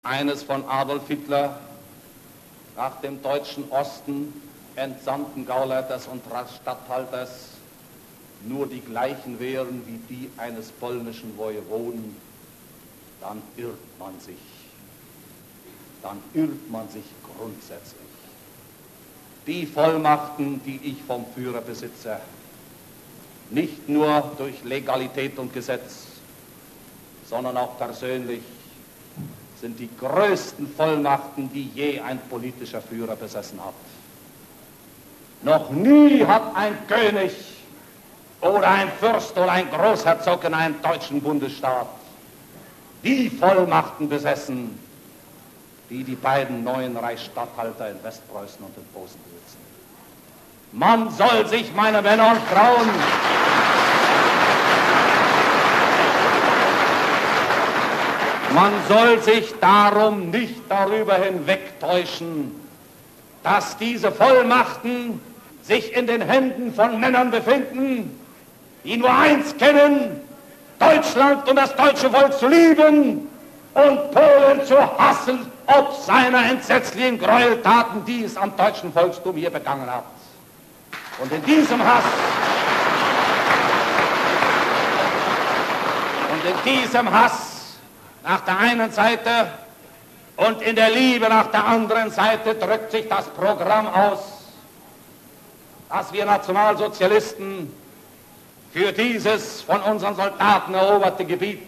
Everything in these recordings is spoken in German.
eines von Adolf Hitler nach dem deutschen Osten entsandten Gauleiters und Statthalters nur die gleichen wären wie die eines polnischen Wojewoden, dann irrt man sich. Dann irrt man sich grundsätzlich. Die Vollmachten, die ich vom Führer besitze, nicht nur durch Legalität und Gesetz, sondern auch persönlich, sind die größten Vollmachten, die je ein politischer Führer besessen hat. Noch nie hat ein König oder ein Fürst oder ein Großherzog in einem deutschen Bundesstaat die Vollmachten besessen, die die beiden neuen Reichsstatthalter in Westpreußen und in Posen besitzen. Man soll sich, meine Männer und Frauen, man soll sich darum nicht darüber hinwegtäuschen, dass diese Vollmachten sich in den Händen von Männern befinden, die nur eins kennen: Deutschland und das deutsche Volk zu lieben und Polen zu hassen, ob seiner entsetzlichen Gräueltaten, die es am deutschen Volkstum hier begangen hat. Und in diesem Hass nach der einen Seite und in der Liebe nach der anderen Seite drückt sich das Programm aus, das wir Nationalsozialisten für dieses von unseren Soldaten eroberte Gebiet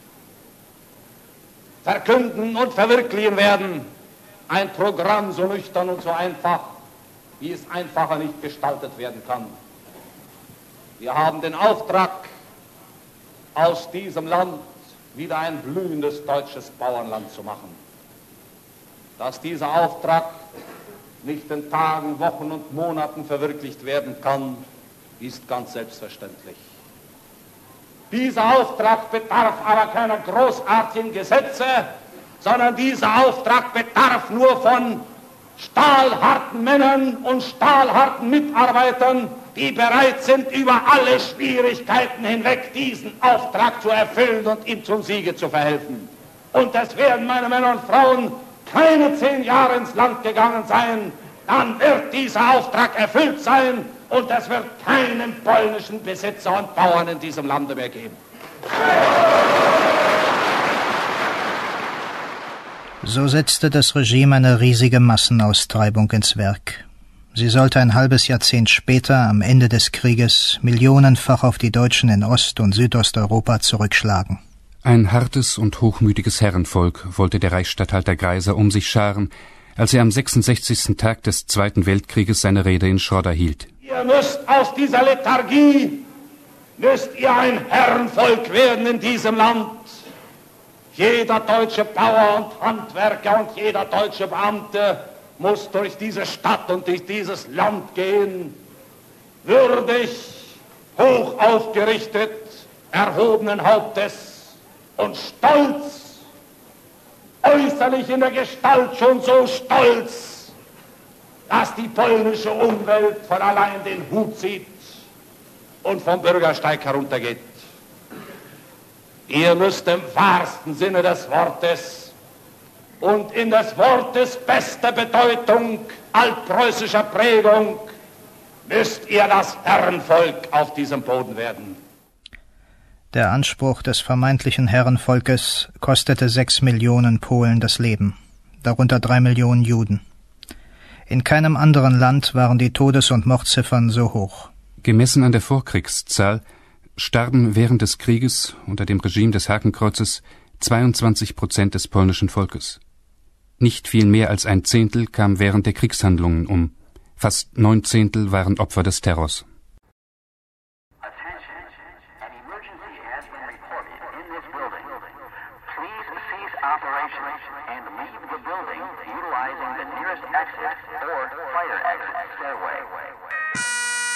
verkünden und verwirklichen werden. Ein Programm so nüchtern und so einfach, wie es einfacher nicht gestaltet werden kann. Wir haben den Auftrag, aus diesem Land wieder ein blühendes deutsches Bauernland zu machen. Dass dieser Auftrag nicht in Tagen, Wochen und Monaten verwirklicht werden kann, ist ganz selbstverständlich. Dieser Auftrag bedarf aber keiner großartigen Gesetze, sondern dieser Auftrag bedarf nur von stahlharten Männern und stahlharten Mitarbeitern, die bereit sind, über alle Schwierigkeiten hinweg diesen Auftrag zu erfüllen und ihm zum Siege zu verhelfen. Und es werden, meine Männer und Frauen, keine 10 Jahre ins Land gegangen sein, dann wird dieser Auftrag erfüllt sein und es wird keinen polnischen Besitzer und Bauern in diesem Lande mehr geben. So setzte das Regime eine riesige Massenaustreibung ins Werk. Sie sollte ein halbes Jahrzehnt später, am Ende des Krieges, millionenfach auf die Deutschen in Ost- und Südosteuropa zurückschlagen. Ein hartes und hochmütiges Herrenvolk wollte der Reichsstatthalter Greiser um sich scharen, als er am 66. Tag des Zweiten Weltkrieges seine Rede in Schrodder hielt. Ihr müsst aus dieser Lethargie, müsst ihr ein Herrenvolk werden in diesem Land. Jeder deutsche Bauer und Handwerker und jeder deutsche Beamte muss durch diese Stadt und durch dieses Land gehen, würdig, hoch aufgerichtet, erhobenen Hauptes und stolz, äußerlich in der Gestalt schon so stolz, dass die polnische Umwelt von allein den Hut zieht und vom Bürgersteig heruntergeht. Ihr müsst im wahrsten Sinne des Wortes und in des Wortes bester Bedeutung altpreußischer Prägung müsst ihr das Herrenvolk auf diesem Boden werden. Der Anspruch des vermeintlichen Herrenvolkes kostete 6 Millionen Polen das Leben, darunter 3 Millionen Juden. In keinem anderen Land waren die Todes- und Mordziffern so hoch. Gemessen an der Vorkriegszahl starben während des Krieges unter dem Regime des Hakenkreuzes 22% des polnischen Volkes. Nicht viel mehr als 1/10 kam während der Kriegshandlungen um. Fast 9/10 waren Opfer des Terrors. Utilizing the nearest exit or fire exit stairway.